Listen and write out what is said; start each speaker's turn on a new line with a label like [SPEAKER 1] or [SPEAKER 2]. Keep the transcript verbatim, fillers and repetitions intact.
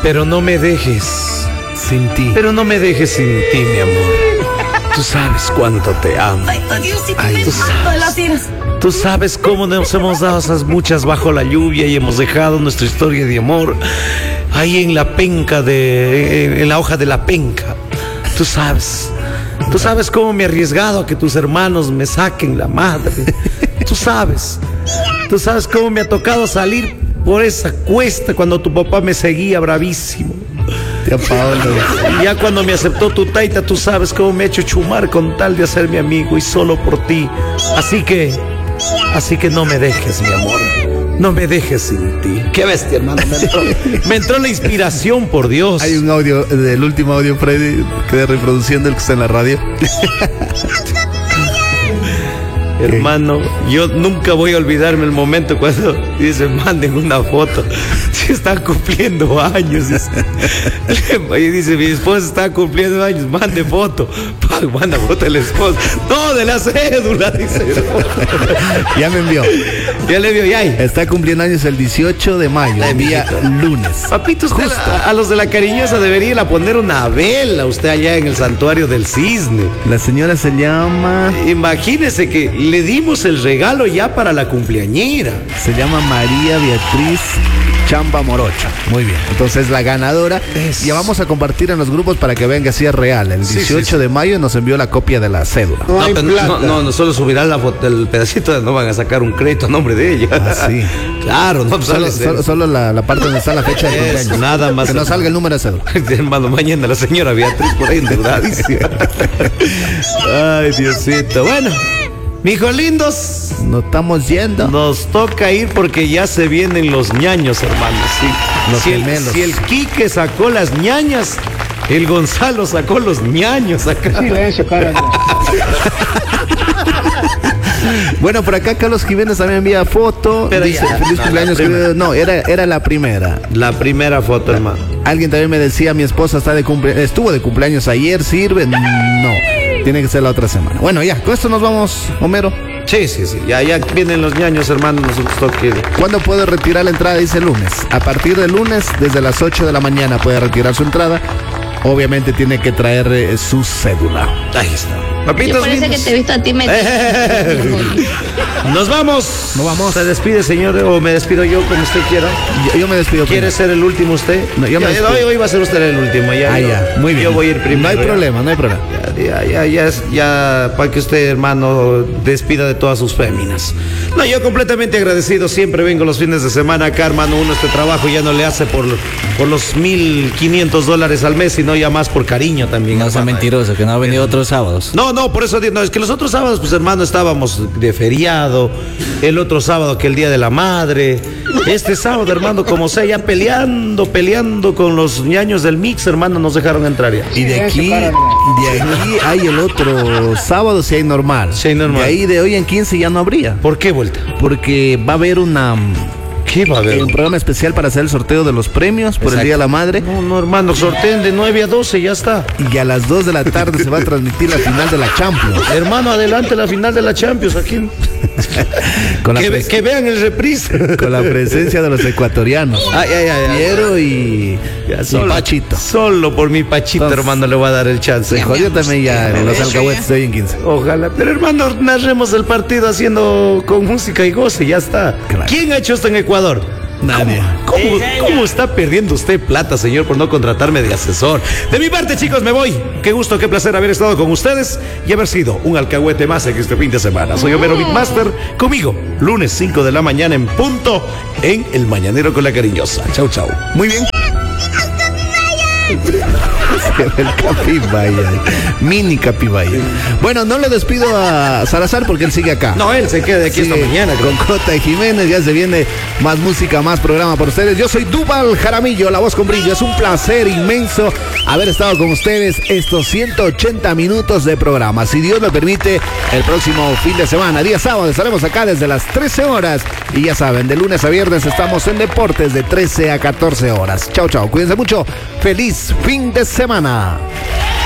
[SPEAKER 1] Pero no me dejes
[SPEAKER 2] sin ti.
[SPEAKER 1] Pero no me dejes sin ti, mi amor. Tú sabes cuánto te amo.
[SPEAKER 3] Ay, Diosito,
[SPEAKER 1] Ay, tú sabes. Tú sabes cómo nos hemos dado esas muchas bajo la lluvia y hemos dejado nuestra historia de amor ahí en la penca de, en la hoja de la penca. Tú sabes. Tú sabes cómo me he arriesgado a que tus hermanos me saquen la madre. Tú sabes. Tú sabes cómo me ha tocado salir por esa cuesta cuando tu papá me seguía bravísimo.
[SPEAKER 2] Tía Paola.
[SPEAKER 1] Y ya cuando me aceptó tu taita, tú sabes cómo me ha hecho chumar con tal de hacer mi amigo y solo por ti. Así que, así que no me dejes, mi amor. No me dejes sin ti. Qué bestia, hermano. Me entró, me entró la inspiración, por Dios.
[SPEAKER 2] Hay un audio del último audio, Freddy, quedé reproduciendo el que está en la radio.
[SPEAKER 1] Hermano, yo nunca voy a olvidarme el momento cuando dice, manden una foto. Si están cumpliendo años. Y dice, mi esposa está cumpliendo años, mande foto. Pag, manda foto de la esposa. No, de la cédula, dice.
[SPEAKER 2] Ya me envió.
[SPEAKER 1] Ya le envió, ya.
[SPEAKER 2] Está cumpliendo años el dieciocho de mayo, el día lunes.
[SPEAKER 1] Papito, usted a, a los de la cariñosa debería ir a poner una vela, usted allá en el santuario del cisne.
[SPEAKER 2] La señora se llama...
[SPEAKER 1] Imagínese que le dimos el regalo ya para la cumpleañera.
[SPEAKER 2] Se llama María Beatriz Chamba Morocha. Muy bien. Entonces la ganadora. Es... Ya vamos a compartir en los grupos para que vean que sí es real. El dieciocho sí, sí, sí. de mayo nos envió la copia de la cédula.
[SPEAKER 1] No, no, no, no, no solo subirán la foto, el pedacito, no van a sacar un crédito a nombre de ella.
[SPEAKER 2] Ah, sí.
[SPEAKER 1] Claro, no
[SPEAKER 2] solo, solo, solo la, la parte donde está la fecha de cumpleaños.
[SPEAKER 1] Nada más.
[SPEAKER 2] Que no salga el número de cédula.
[SPEAKER 1] Hermano, mañana la señora Beatriz por ahí endeudadísima. Ay, Diosito. Bueno. Mijos lindos,
[SPEAKER 2] nos estamos yendo.
[SPEAKER 1] Nos toca ir porque ya se vienen los ñaños, hermanos. Sí.
[SPEAKER 2] Los
[SPEAKER 1] si,
[SPEAKER 2] gemelos.
[SPEAKER 1] El, si el Quique sacó las ñañas, el Gonzalo sacó los ñaños acá.
[SPEAKER 4] Silencio, caramba.
[SPEAKER 2] Bueno, por acá Carlos Jiménez también envía foto.
[SPEAKER 1] Pero
[SPEAKER 2] dice,
[SPEAKER 1] ya,
[SPEAKER 2] feliz
[SPEAKER 1] no,
[SPEAKER 2] cumpleaños. Que, no, era, era la primera.
[SPEAKER 1] La primera foto, hermano.
[SPEAKER 2] Alguien también me decía, mi esposa está de cumple, estuvo de cumpleaños ayer, ¿sirve? No. Tiene que ser la otra semana. Bueno, ya, con esto nos vamos, Homero.
[SPEAKER 1] Sí, sí, sí. Ya, ya vienen los ñaños, hermano. Nos gustó que...
[SPEAKER 2] ¿Cuándo puede retirar la entrada? Dice el lunes. A partir del lunes, desde las ocho de la mañana puede retirar su entrada. Obviamente tiene que traer eh, su cédula.
[SPEAKER 1] Ahí está.
[SPEAKER 3] Papitos, yo parece lindos. Que te he visto a ti me...
[SPEAKER 1] Nos vamos.
[SPEAKER 2] Nos vamos.
[SPEAKER 1] ¿Se despide, señor? ¿O me despido yo, como usted quiera?
[SPEAKER 2] Yo, yo me despido.
[SPEAKER 1] ¿Quiere primero ser el último usted?
[SPEAKER 2] No, yo
[SPEAKER 1] ya,
[SPEAKER 2] me
[SPEAKER 1] hoy, hoy va a ser usted el último. Ya,
[SPEAKER 2] ah,
[SPEAKER 1] yo,
[SPEAKER 2] ya. Muy bien.
[SPEAKER 1] Yo voy a ir primero.
[SPEAKER 2] No hay
[SPEAKER 1] ya.
[SPEAKER 2] problema, no hay problema.
[SPEAKER 1] Ya, ya, ya, ya, ya, para que usted, hermano, despida de todas sus féminas. No, yo completamente agradecido. Siempre vengo los fines de semana acá, hermano. Uno este trabajo ya no le hace por, por los mil quinientos dólares al mes, sino ya más por cariño también.
[SPEAKER 5] No sea mentiroso, que no ha venido otros sábados.
[SPEAKER 1] No, no, por eso digo, no, es que los otros sábados, pues hermano, estábamos de feriado. El otro sábado que el Día de la Madre. Este sábado, hermano, como sea, ya peleando, peleando con los ñaños del mix, hermano, nos dejaron entrar ya.
[SPEAKER 2] Y de aquí, de aquí hay el otro sábado si hay normal.
[SPEAKER 1] Sí, hay normal.
[SPEAKER 2] De ahí de hoy en quince ya no habría.
[SPEAKER 1] ¿Por qué vuelta?
[SPEAKER 2] Porque va a haber una...
[SPEAKER 1] ¿Qué va a haber?
[SPEAKER 2] Un programa especial para hacer el sorteo de los premios por Exacto. el Día de la Madre.
[SPEAKER 1] No, no, hermano, sorteen de nueve a doce, ya está.
[SPEAKER 2] Y a las dos de la tarde se va a transmitir la final de la Champions.
[SPEAKER 1] Hermano, adelante la final de la Champions aquí.
[SPEAKER 2] Con la
[SPEAKER 1] que,
[SPEAKER 2] pres-
[SPEAKER 1] que vean el reprise.
[SPEAKER 2] Con la presencia de los ecuatorianos.
[SPEAKER 1] Ay, ay, ay.
[SPEAKER 2] Piero y,
[SPEAKER 1] ya, solo,
[SPEAKER 2] y Pachito.
[SPEAKER 1] Solo por mi Pachito, entonces, hermano, le voy a dar el chance.
[SPEAKER 2] Hijo, yo también ya en los alcahuetes estoy en quince.
[SPEAKER 1] Ojalá. Pero hermano, narremos el partido haciendo con música y goce, ya está. Claro. ¿Quién ha hecho esto en Ecuador?
[SPEAKER 2] Nadie.
[SPEAKER 1] ¿Cómo, cómo, ¿Cómo está perdiendo usted plata, señor, por no contratarme de asesor? De mi parte, chicos, me voy. Qué gusto, qué placer haber estado con ustedes y haber sido un alcahuete más en este fin de semana. Soy Homero Beatmaster, conmigo, lunes cinco de la mañana en punto, en El Mañanero con la Cariñosa. Chau, chau.
[SPEAKER 2] Muy bien. El Capibaya, mini Capibaya. Bueno, no le despido a Salazar porque él sigue acá.
[SPEAKER 1] No, él se queda de aquí sigue esta mañana.
[SPEAKER 2] Con Cota y Jiménez, ya se viene más música, más programa por ustedes. Yo soy Duval Jaramillo, la voz con brillo. Es un placer inmenso haber estado con ustedes estos ciento ochenta minutos de programa. Si Dios me permite, el próximo fin de semana, día sábado, estaremos acá desde las trece horas. Y ya saben, de lunes a viernes estamos en Deportes de trece a catorce horas. Chao, chao. Cuídense mucho. Feliz fin de semana.